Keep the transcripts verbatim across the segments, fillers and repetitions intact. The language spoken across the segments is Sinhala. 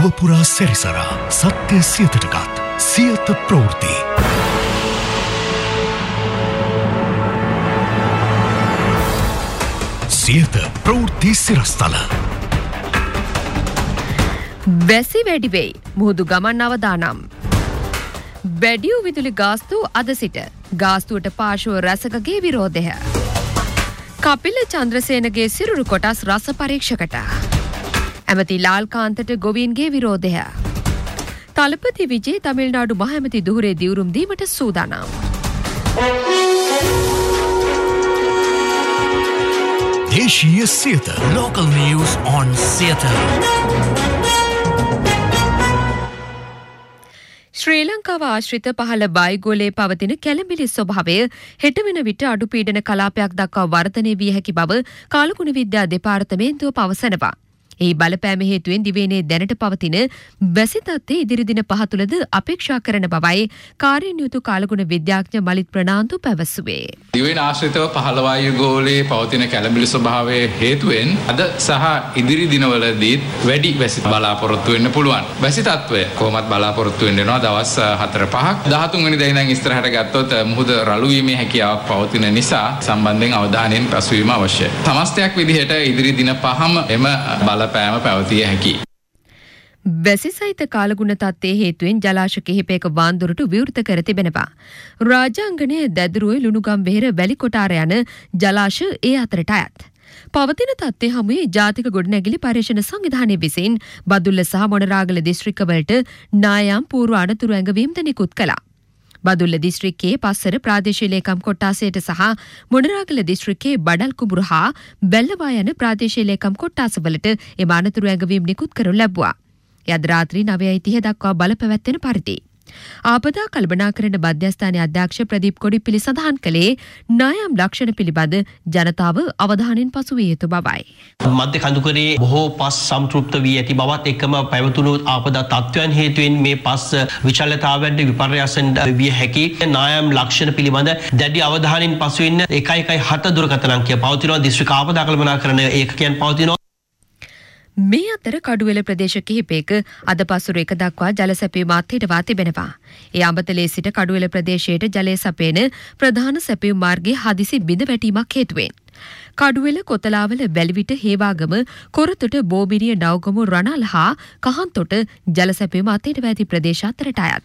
ලොවපුරා සැරිසරා සත්‍ය සියතටගත් සියත ප්‍රවෘත්ති. සියත ප්‍රවෘත්ති සිරස්තල. වැසි වැඩි වෙයි මුහුදු ගමන් අවදානම්. වැඩිව් විදුලි ගාස්තු අද සිට ගාස්තුවට පාර්ශ්ව රැසකගේ විරෝධය. කපිල චන්ද්‍රසේනගේ සිරුරු කොටස් රස පරීක්ෂකට. ඇමති ලාල්කාන්තට ගොවීන්ගේ විරෝධය. තලපති විජේ තමිල්නාඩු මහඇමති දුහුරේ දිවුරුම් දීමට සූදානම්. දේශීය Siyatha local news on Siyatha. ශ්‍රී ලංකාව ආශ්‍රිත පහළ බයිගෝලේ පවතින කැළඹිලි ස්වභාවය හෙට වෙන විට අඩුපීඩන කලාපයක් දක්වා වර්ධනය විය හැකි බව කාලගුණ විද්‍යා දෙපාර්තමේන්තුව පවසනවා. ඒ බලපෑම හේතුවෙන් දිවයිනේ දැනට පවතින වැසි තත්ත්වය ඉදිරි දින පහ තුළද අපේක්ෂා කරන බවයි කාර්යයෙන් යුතු කාලගුණ විද්‍යාඥ මලිත් ප්‍රනාන්දු පැවසුවේ. දිවයින ආශ්‍රිතව පහළ වායුගෝලයේ පවතින කැළඹිලි ස්වභාවය හේතුවෙන් අද සහ ඉදිරි දිනවලදී වැඩි වැසි බලාපොරොත්තු වෙන්න පුළුවන්. වැසි තත්ත්වය කොහොමත් බලාපොරොත්තු වෙන්න වෙනවා දවස් හතර පහක්. දහතුන් වෙනිදා ඉඳන් ඉස්සරහට ගත්තොත් මුහුද රළු වීමේ හැකියාවක් පවතින නිසා සම්බන්ධයෙන් අවධානයෙන් පසුවීම අවශ්‍යයි. සමස්තයක් විදිහට ඉදිරි දින පහම එම බල පෑම පැවතිය හැකි. වැසි සහිත කාලගුණ තත්ත්වයේ හේතුවෙන් ජලාශ කිහිපයක වාන්දුරටු විවෘත කර තිබෙනවා. රාජාංගණයේ දැදුරුවේ ලුණුගම්වෙහෙර වැලිකොටාර යන ජලාශ ඒ අතරට අයත්. පවතින තත්ත්වය හමුවේ ජාතික ගොඩනැගිලි පර්යේෂණ සංවිධානය විසින් බදුල්ල සහ මොනරාගල දිස්ත්‍රික්කවලට නායම් පූර්ව අනතුරු ඇඟවීම්ද නිකුත් කළා. බදුල්ල දිස්ත්‍රික්කයේ පස්සර ප්‍රාදේශීය ලේකම් කොට්ටාසයට සහ මොනරාගල දිස්ත්‍රික්කයේ බඩල් කුඹුර හා බැල්ලවා යන ප්‍රාදේශීය ලේකම් කොට්ටාසවලට එම අනතුරු ඇඟවීම් නිකුත් කරනු ලැබුවා. යද රාත්‍රී නවයයි තිහ දක්වා බල පැවැත්වෙන පරිදි. ආපදා කල්පනාකරණ මධ්‍යස්ථානයේ අධ්‍යක්ෂ ප්‍රදීප් කොඩිපිලි සඳහන් කළේ නායම් ලක්ෂණ පිළිබඳ ජනතාව අවධානයෙන් පසු විය යුතු බවයි. මධ්‍ය කඳුකරේ බොහෝ පස් සම්තෘප්ත වී ඇති බවත් එක්කම පැවතුණු ආපදා තත්ත්වයන් හේතුවෙන් මේ පස් විචලතාවයන්ට විපර්යාසෙන් විය හැකි. නායම් ලක්ෂණ පිළිබඳ දැඩි අවධානයෙන් පසු වෙන්න එකයි එකයි හත දුරකථන අංකය පවතිනවා. දිස්ත්‍රික් ආපදා කල්පනාකරණ ඒකකයන් පවතිනවා. මේ අතර කඩුවෙල ප්‍රදේශ කිහිපයක අද පසුර එක දක්වා ජල සැපීම අත්හිටවා තිබෙනවා. ඒ අඹතලේ සිට කඩුවෙල ප්‍රදේශයට ජලය සපයන ප්‍රධාන සැපීම් මාර්ගයේ හදිසි බිඳ වැටීමක් හේතුවෙන් කඩුවෙල කොතලාවල වැලිවිට හේවාගම කොරතොට බෝබිරිය නවගමු රණල් හා කහන්තොට ජල සැපීම අත්හිටවා ඇති ප්‍රදේශ අතරට අයත්.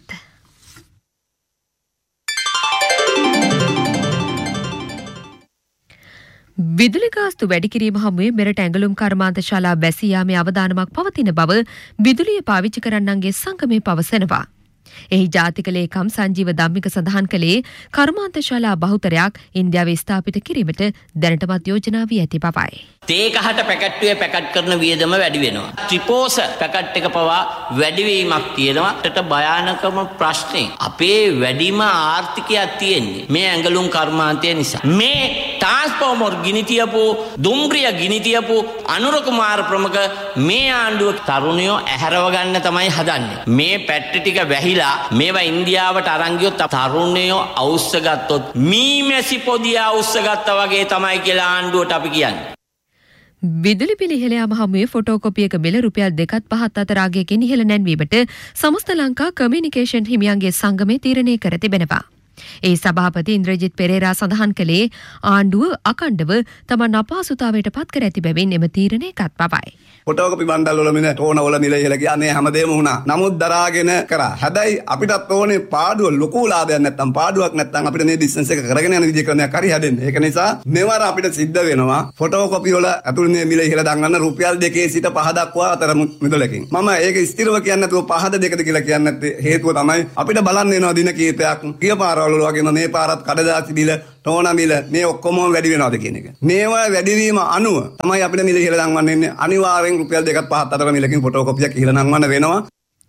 විදුලි ගාස්තු වැඩි කිරීම හමුවේ මෙරට ඇඟලුම් කර්මාන්ත ශාලා බැසී යාමේ අවදානමක් පවතින බව විදුලිය පාවිච්චි කරන්නන්ගේ සංගමය පවසනවා. එහි ජාතික ලේකම් සංජීව ධම්මික සඳහන් කළේ කර්මාන්ත ශාලා බහුතරයක් ඉන්දියාවේ ස්ථාපිත කිරීමට දැනටමත් යෝජනා වී ඇති බවයි. තේ කහට පැකට්ටුවේ පැකට් කරන වියදම වැඩි වෙනවා. ත්‍රිපෝස පැකට් එක පවා වැඩිවීමක් තියෙනවා. ඒකට භයානකම ප්‍රශ්නේ අපේ වැඩිම ආර්ථිකයක් තියෙන්නේ මේ ඇඟලුම් කර්මාන්තය නිසා. මේ ට්‍රාන්ස්ෆෝමර් ගිනි තියපු දුම්රිය ගිනි තියපු අනුර කුමාර ප්‍රමුඛ මේ ආණ්ඩුව තරුණයෝ ඇහැරව ගන්න තමයි හදන්නේ. මේ පැට්ටි ටික වැහිලා මේවා ඉන්දියාවට අරන් ගියොත් තරුණයෝ අවුස්ස ගත්තොත් මීමැසි පොදිය අවුස්ස ගත්තා වගේ තමයි කියලා ආණ්ඩුවට අපි කියන්නේ. විදුලි බිල ඉහළ යාම හමුවේ ෆොටෝකොපියක මිල රුපියල් දෙකත් පහත් අතර ආගයකින් ඉහළ නැන්වීමට සමස්ත ලංකා කමියුනිකේෂන් හිමියන්ගේ සංගමය තීරණය කර තිබෙනවා. ඒ සභාපති ඉන්ද්‍රජිත් පෙරේරා සඳහන් කළේ ආණ්ඩුව අකණ්ඩව තමන් අපහසුතාවයට පත් කර ඇති බැවින් එම තීරණය ගත් බවයි. ෆොටෝකොපි බණ්ඩල් වල මිල ටෝන වල මිල ඉහළ ගියා නේ හැමදේම වුණා. නමුත් දරාගෙන කරා. හැබැයි අපිටත් ඕනේ පාඩුව ලොකු ලාභයක් නැත්තම් පාඩුවක් නැත්තම් අපිට මේ බිස්නස් එක කරගෙන යන විදිහ ක්‍රමයක් හරි හැදෙන්න. ඒක නිසා මෙවර අපිට සිද්ධ වෙනවා ෆොටෝකොපි වල ඇතුළේ මිල ඉහළ දන්වන්න රුපියල් දෙකේ සිට පහ දක්වා අතර මිලකින්. මම ඒක ස්ථිරව කියන්නේ නැතුව පහද දෙකද කියලා කියන්නේ නැත්තේ හේතුව තමයි අපිට බලන්න වෙනවා දින කීපයක්. කීය පාරවල වගේම මේ පාරත් කඩදාසි බිල ටෝන මිල මේ ඔක්කොම වැඩි වෙනවද කියන එක. මේවා වැඩිවීම අනුව තමයි අපිට මිල ඉහළ දන්වන්න ඉන්නේ. අනිවාර්යෙන් රුපියල් දෙකත් පහත් අතර මිලකින් ෆොටෝකොපියක් ඉහළ නංවන්න වෙනවා.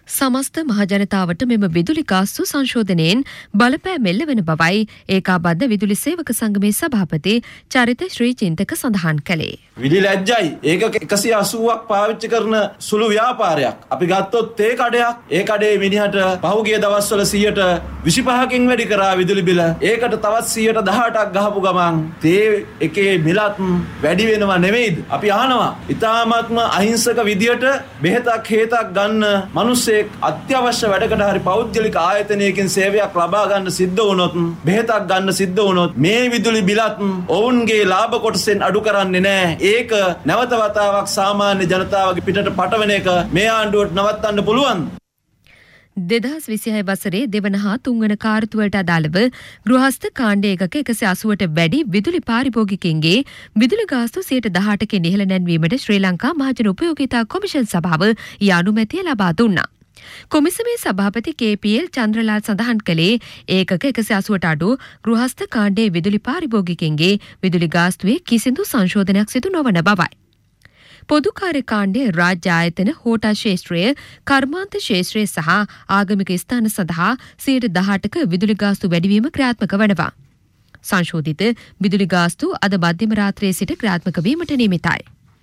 සමස්ත මහජනතාවට මෙම විදුලි ගාස්තු සංශෝධනයෙන් බලපෑම් එල්ල වන බවයි ඒකාබද්ධ විදුලි සේවක සංගමේ සභාපති චරිත ශ්‍රී චින්තක සඳහන් කළේ. විලි ලැජ්ජයි. ඒක එකසිය අසූවක් පාවිච්චි කරන සුළු ව්‍යාපාරයක්. අපි ගත්තොත් තේ කඩයක්. ඒ කඩේ මිනිහට පහුගිය දවස්වල සියයට විසිපහකින් වැඩි කරා විදුලි බිල. ඒකට තවත් සියයට දහඅටක් ගහපු ගමන් තේ එකේ මිලත් වැඩි වෙනවා නෙමෙයිද? අපි අහනවා. ඊ타ත්ම අහිංසක විදියට බෙහෙතක් හේතක් ගන්න මිනිස්සෙක් අත්‍යවශ්‍ය වැඩකට හරි පෞද්ගලික ආයතනයකින් සේවයක් ලබා ගන්න සිද්ධ වුණොත් බෙහෙතක් ගන්න සිද්ධ වුණොත් මේ විදුලි බිලත් ඔවුන්ගේ ලාභ කොටසෙන් අඩු කරන්නේ නැහැ. ඒක නැවත වතාවක් සාමාන්‍ය ජනතාවගේ පිටට පටවන එක මේ ආණ්ඩුවට නවත්තන්න පුළුවන්. දෙදහස් විසිහය වසරේ දෙවන හා තුන්වන කාර්තුවලට අදාළව ගෘහස්ත කාණ්ඩ ඒකක එකසිය අසූවට වැඩි විදුලි පාරිභෝගිකයින්ගේ විදුලි ගාස්තු සියයට දහඅටකින් ඉහළ නැන්වීමට ශ්‍රී ලංකා මහජන උපයෝගීතා කොමිෂන් සභාව ඊ අනුමැතිය ලබා දුන්නා. කොමිසමේ සභාපති කේ පී එල් චන්ද්‍රලාල් සඳහන් කළේ ඒකක එකසිය අසූවට අඩු ගෘහස්ත කාණ්ඩයේ විදුලි පාරිභෝගිකයින්ගේ විදුලි ගාස්තුවේ කිසිදු සංශෝධනයක් සිදු නොවන බවයි. පොදු කාර්ය කාණ්ඩයේ රාජ්‍ය ආයතන හෝටල් ක්ෂේත්‍රය කර්මාන්ත ක්ෂේත්‍රය සහ ආගමික ස්ථාන සඳහා සියයට දහඅටක විදුලි ගාස්තු වැඩිවීම ක්‍රියාත්මක වනවා. සංශෝධිත විදුලි ගාස්තු අද මධ්‍යම රාත්‍රියේ සිට ක්‍රියාත්මක වීමට නියමිතයි.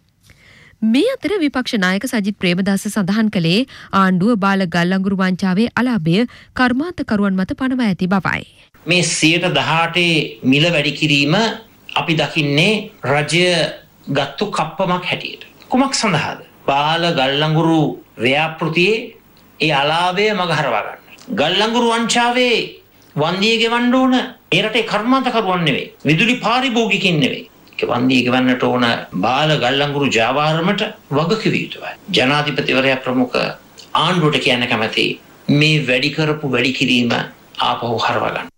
මේ අතර විපක්ෂ නායක සජිත් ප්‍රේමදාස සඳහන් කළේ ආණ්ඩුව බාල ගල්අඟුරු වංචාවේ අලාභය කර්මාන්තකරුවන් මත පනවා ඇති බවයි. මේ සියයට දහඅටේ මිල වැඩි කිරීම අපි දකින්නේ රජය ගත්තු කප්පමක් හැටියට. කුමක් සඳහාද? බාල ගල්අඟුරු ව්‍යාපෘතියේ ඒ අලාභය මගහරවා ගන්න. ගල්අඟුරු වංචාවේ වන්දිය ගෙවන්න ඕන ඒ රටේ කර්මාන්තකරුවන් නෙවෙයි. විදුලි පාරිභෝගිකින් නෙවෙයි. ඒක වන්දිය ගෙවන්නට ඕන බාල ගල්අඟුරු ජාවාරමට වගකිව යුතුයි. ජනාධිපතිවරයා ප්‍රමුඛ ආණ්ඩුවට කියන්න කැමති මේ වැඩි කරපු වැඩි කිරීම ආපහු හරවා ගන්න.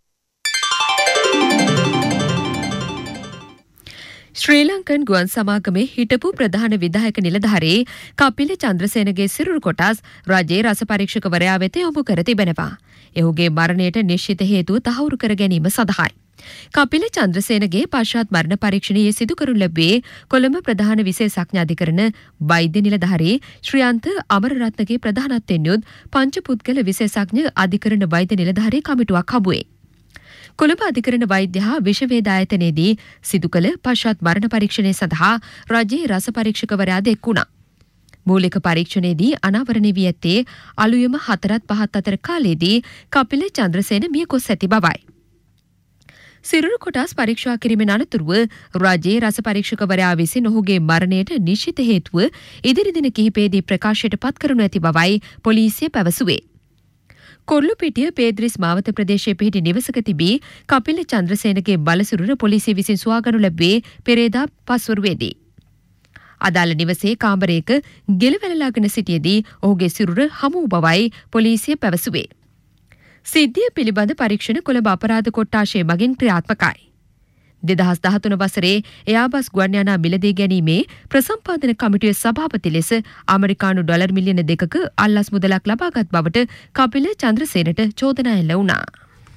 ශ්‍රී ලංකන් ගුවන් සමාගමේ හිටපු ප්‍රධාන විධායක නිලධාරී කපිල චන්ද්‍රසේනගේ සිරුරු කොටස් රජයේ රස පරීක්ෂකවරයා වෙත යොමු කර තිබෙනවා. ඔහුගේ මරණයට නිශ්චිත හේතුව තහවුරු කර ගැනීම සඳහායි. කපිල චන්ද්‍රසේනගේ පශ්චාත් මරණ පරීක්ෂණයේ සිදු කරනු ලැබුවේ කොළඹ ප්‍රධාන විශේෂඥ අධිකරණ වෛද්‍ය නිලධාරී ශ්‍රියන්ත අමරරත්නගේ ප්‍රධානත්වයෙන් යුත් පංචපුද්ගල විශේෂඥ අධිකරණ වෛද්‍ය නිලධාරී කමිටුවක් හමුවේ. කොළඹ අධිකරණ වෛද්‍ය හා විෂවේද ආයතනයේදී සිදු කළ පශ්චාත් මරණ පරීක්ෂණය සඳහා රජයේ රස පරීක්ෂකවරයා දෙක්ුණා. මූලික පරීක්ෂණයේදී අනාවරණය වී ඇත්තේ අලුයම හතරත් පහත් අතර කාලයේදී කපිල චන්ද්‍රසේන මිය ගොස් ඇති බවයි. සිරුරු කොටස් පරීක්ෂා කිරීමෙන් අනතුරුව රජයේ රස පරීක්ෂකවරයා විසින් ඔහුගේ මරණයට නිශ්චිත හේතුව ඉදිරි දින කිහිපයේදී ප්‍රකාශයට පත් කරනු ඇති බවයි පොලිසිය පැවසුවේ. කොර්ලුපිටිය පේද්‍රිස් මාවත ප්‍රදේශයේ පිහිටි නිවසක තිබී කපිල චන්ද්‍රසේනගේ බලසිරුර පොලිසිය විසින් සොයාගනු ලැබුවේ පෙරේදා පස්වරුවේදී. අදාළ නිවසේ කාමරයක ගෙලවැළලාගෙන සිටියේදී ඔහුගේ සිරුර හමු වූ බවයි පොලිසිය පැවසුවේ. සිද්ධිය පිළිබඳ පරීක්ෂණ කොළඹ අපරාධ කොට්ටාශය මගින් ක්‍රියාත්මකයි. දෙදහස් දහතුන වසරේ එයාබස් ගුවන් යානා මිලදී ගැනීමේ ප්‍රසම්පාදන කමිටුවේ සභාපති ලෙස ඇමරිකානු ඩොලර් මිලියන දෙකක අල්ලස් මුදලක් ලබාගත් බවට කපිල චන්ද්‍රසේනට චෝදනා එල්ල වුණා.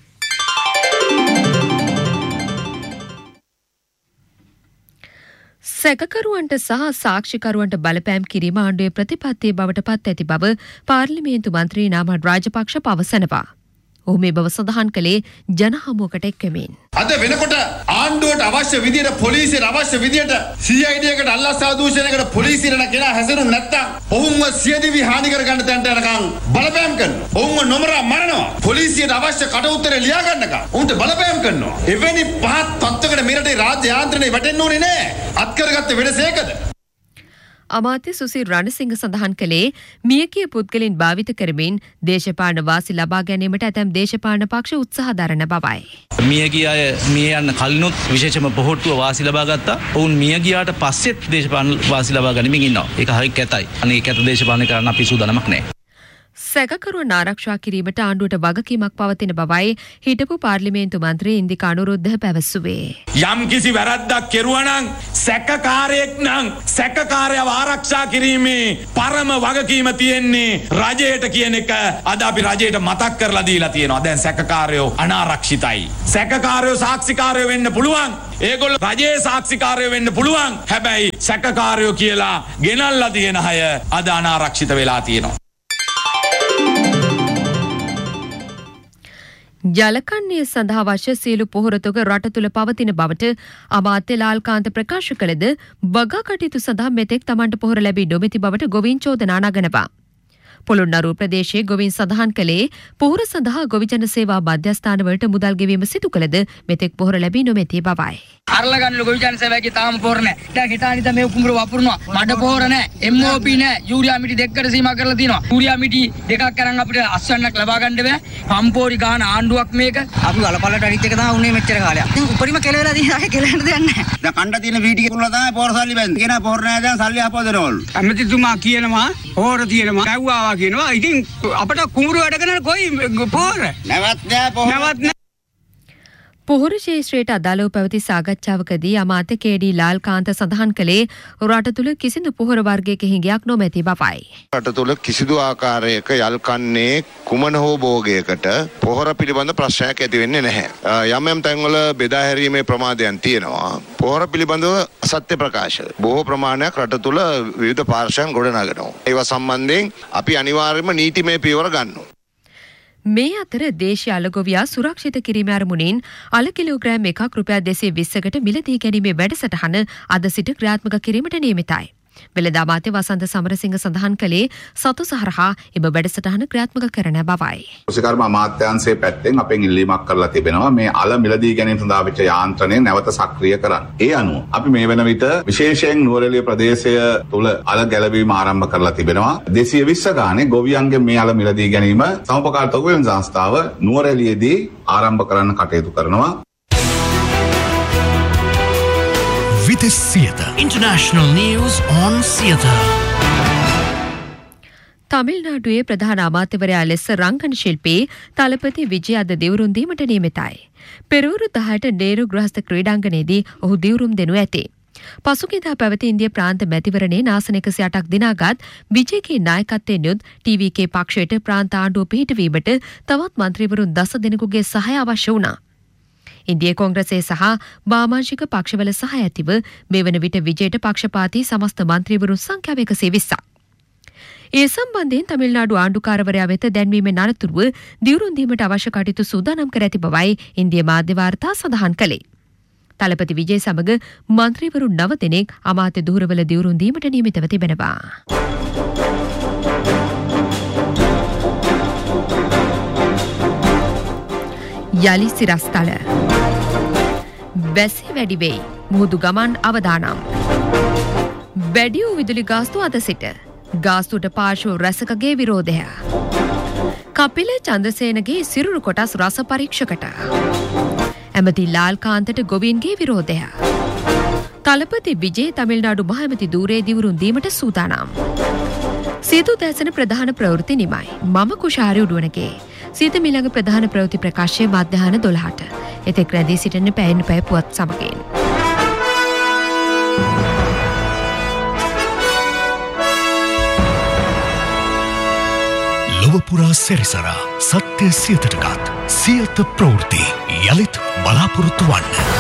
සැකකරුවන්ට සහ සාක්ෂිකරුවන්ට බලපෑම් කිරීම ආණ්ඩුවේ ප්‍රතිපත්තිය බවට පත් ඇති බව පාර්ලිමේන්තු මන්ත්‍රී නාමල් රාජපක්ෂ පවසනවා. ඔහු මේ බව සඳහන් කළේ ජනහමුවකට එක්කමින්. අද වෙනකොට ආණ්ඩුවට අවශ්‍ය විදියට පොලිසියට අවශ්‍ය විදියට සී අයි ඩී එකට අල්ලස් සාදූෂණයකට පොලිසියට කෙනා හැසිරුනේ නැත්තම් ඔවුන්ව සියදිවි හානි කර ගන්න තැනට යනකම් බලපෑම් කරනවා. ඔවුන්ව නොමරා මරනවා. පොලිසියට අවශ්‍ය කට උත්තරේ ලියා ගන්නකම් උන්ට බලපෑම් කරනවා. එවැනි පහත් තත්ත්වයකට මේ රටේ රාජ්‍ය යාන්ත්‍රණය වැටෙන්න ඕනේ නෑ. අත්කරගත්ත වෙනස ඒකද? අමාත්‍ය සුසිල් රණසිංහ සඳහන් කළේ මියගිය පුද්ගලයන් භාවිත කරමින් දේශපාලන වාසි ලබා ගැනීමට ඇතැම් දේශපාලන පක්ෂ උත්සාහ දරන බවයි. මියගිය අය මිය යන්න කලිනුත් විශේෂම පොහොට්ටුව වාසි ලබා ගත්තා. ඔවුන් මිය ගියාට පස්සෙත් දේශපාලන වාසි ලබා ගනිමින් ඉන්නවා. ඒක හරි කැතයි. අනේ කැත දේශපාලනය කරන්න අපි සූදානමක් නැහැ. සැකකරුවන් ආරක්ෂා කිරීමට ආණ්ඩුවට වගකීමක් පවතින බවයි හිටපු පාර්ලිමේන්තු මන්ත්‍රී ඉන්දික අනුරුද්ධ පැවසුවේ. යම් කිසි වැරද්දක් කෙරුවා නම් සැකකාරයෙක් නම් සැකකාරයව ආරක්ෂා කිරීමේ පරම වගකීම තියෙන්නේ රජයට කියන එක අද අපි රජයට මතක් කරලා දීලා තියෙනවා. දැන් සැකකාරයෝ අනාරක්ෂිතයි. සැකකාරයෝ සාක්ෂිකාරයෝ වෙන්න පුළුවන්. ඒගොල්ලෝ රජයේ සාක්ෂිකාරයෝ වෙන්න පුළුවන්. හැබැයි සැකකාරයෝ කියලා ගෙනල්ලා තියෙන අය අද අනාරක්ෂිත වෙලා තියෙනවා. ජලකන්නේ සඳහා අවශ්‍ය සියලු පොහොරතොග රට තුළ පවතින බවට අමාත්‍ය ලාල්කාන්ත ප්‍රකාශ කළද වගා කටයුතු සඳහා මෙතෙක් තමන්ට පොහොර ලැබී නොමැති බවට ගොවීන් චෝදනා නගනවා. පොළොන්නරුව ප්‍රදේශයේ ගොවීන් සඳහන් කළේ පොහොර සඳහා ගොවිජන සේවා මධ්‍යස්ථානවලට මුදල් ගෙවීම සිදු කළද මෙතෙක් පොහොර ලැබී නොමැති බවයි. අරලගන්න ගොවිජන සේවයේ තාම පොහොර නැහැ. දැන් හිතානිත මේ කුඹුර වපුරනවා. මඩ පොහොර නැහැ. එම් ඕ පී නැහැ. යූරියා මිටි දෙකකට සීමා කරලා තියෙනවා. යූරියා මිටි දෙකක් අරන් අපිට අස්වැන්නක් ලබා ගන්න බෑ. පම්පෝරි ගාන ආණ්ඩුවක් මේක. අපි වලපල්ලට අනිත් එක තමයි උනේ මෙච්චර කාලයක්. දැන් උපරිම කෙලවෙලා තියෙනවා. ඒ කෙලවෙන්න දෙයක් නැහැ. දැන් කණ්ඩ තියෙන වීටි කුරුල්ලා තමයි පොහොර සල්ලි බැන්නේ. කියන පොහොර නැහැ දැන් සල්ලි අපවදනවලු. ඇමතිතුමා කියනවා පොහොර තියෙනවා. ගැව්වා කියනවා. ඉතින් අපට කුඹුරු වැඩ කරන කොයි පොහොර? නැවත් නෑ පොහොර. නැවත් නෑ. පොහොර ශේෂ්ත්‍රයට අදාළව පැවති සාකච්ඡාවකදී අමාත්‍ය කේ.ඩී. ලාල්කාන්ත සඳහන් කළේ රට තුළ කිසිදු පොහොර වර්ගයක හිඟයක් නොමැති බවයි. රට තුළ කිසිදු ආකාරයක යල්කන්නේ කුමන හෝ භෝගයකට පොහොර පිළිබඳ ප්‍රශ්නයක් ඇති වෙන්නේ නැහැ. යම් යම් තැන්වල බෙදා හැරීමේ ප්‍රමාදයන් තියෙනවා. පොහොර පිළිබඳව අසත්‍ය ප්‍රකාශ බොහෝ ප්‍රමාණයක් රට තුළ විවිධ පාර්ශ්වයන් ගොඩනගනවා. ඒවා සම්බන්ධයෙන් අපි අනිවාර්යයෙන්ම නීතිමය පියවර ගන්නවා. මේ අතර දේශීය අලගොවියා සුරක්ෂිත කිරීම අරමුණින් අල කිලෝග්‍රෑම් එකක් රුපියල් දෙසිය විස්සකට මිලදී ගැනීමේ වැඩසටහන අද සිට ක්‍රියාත්මක කිරීමට නියමිතයි. වෙළඳ අමාත්‍ය වසන්ත සමරසිංහ සඳහන් කළේ සතු සහරහා එම වැඩසටහන ක්‍රියාත්මක කරන බවයි. කෘෂිකර්ම අමාත්‍යාංශයේ පැත්තෙන් අපෙන් ඉල්ලීමක් කරලා තිබෙනවා මේ අල මිලදී ගැනීම සඳහා වෙච්ච යාන්ත්‍රණය නැවත සක්‍රිය කරන්න. ඒ අනුව අපි මේ වෙන විට විශේෂයෙන් නුවරඑළිය ප්‍රදේශය තුල අල ගැලවීම ආරම්භ කරලා තිබෙනවා. දෙසිය විස්ස ගානේ ගොවියන්ගේ මේ අල මිලදී ගැනීම සමපකාර තොග වෙළඳ සංස්ථාව නුවරඑළියේදී ආරම්භ කරන්න කටයුතු කරනවා. Vitis Siyata International News on Siyata. තමිල්නාඩුවේ ප්‍රධාන අමාත්‍යවරයා ලෙස රංගන ශිල්පී තලපති විජය අද දිවුරුම් දීමට නියමිතයි. පෙරවරු දහයට නේරු ගෘහස්ත ක්‍රීඩාංගණයේදී ඔහු දිවුරුම් දෙනු ඇති. පසුගියදා පැවති ඉන්දිය ප්‍රාන්ත මැතිවරණයේ නාසන එකසිය අටක් දිනාගත් විජයගේ නායකත්වයෙන් යුත් ටී වී කේ පක්ෂයට ප්‍රාන්ත ආණ්ඩුව පිහිටවීමට තවත් මන්ත්‍රීවරුන් දස දෙනෙකුගේ සහාය අවශ්‍ය වුණා. ඉන්දිය කොංග්‍රසයේ සහ වාමාංශික පක්ෂවල සහාය ඇතිව මේ වන විට විජයට පක්ෂපාතී සමස්ත මන්ත්‍රීවරුන් සංඛ්‍යාව එකසිය විස්සක්. ඒ සම්බන්ධයෙන් තමිල්නාඩු ආණ්ඩුකාරවරයා වෙත දැන්වීමෙන් අනතුරුව දිවුරුම් දීමට අවශ්‍ය කටයුතු සූදානම් කර ඇති බවයි ඉන්දිය මාධ්‍ය වාර්තා සඳහන් කළේ. තලපති විජය සමග මන්ත්‍රීවරු නව දෙනෙක් අමාත්‍ය ධූරවල දිවුරුම් දීමට නියමිතව තිබෙනවා. යලි සිරස්තල වැසි වැඩි වෙයි මුහුදු ගමන් අවදානම්. වැඩි වූ විදුලි ගාස්තු අද සිට ගාස්තුට පාර්ශ්ව රැසකගේ විරෝධය. කපිල චන්ද්‍රසේනගේ සිරුරු කොටස් රස පරීක්ෂකට. ඇමති ලාල්කාන්තට ගොවීන්ගේ විරෝධය. තලපති විජේ තමිල්නාඩු මහඇමති ධූරේ දිවුරුම් දීමට සූදානම්. සීතු දැසන ප්‍රධාන ප්‍රවෘත්ති නිමයි. මම කුෂාරි උඩුවනගේ. සීත මිළඟ ප්‍රධාන ප්‍රවෘත්ති ප්‍රකාශය මධ්‍යහන දොළහට. එතෙක් රැඳී සිටින්න පැයෙන් පැය පුවත් සමගින්. ලොවපුරා සැරිසරා සත්‍ය සියතටගත් සියත ප්‍රවෘත්ති යළිත් බලාපොරොත්තු වන්න.